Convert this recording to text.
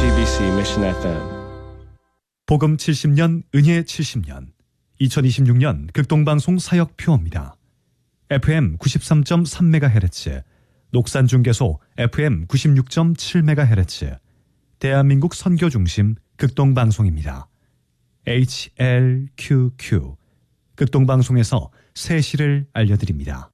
JTBC Mission FM. 복음 70년, 은혜 70년, 2026년 극동방송 사역표입니다. FM 93.3MHz, 녹산중개소 FM 96.7MHz, 대한민국 선교중심 극동방송입니다. HLQQ, 극동방송에서 새 시를 알려드립니다.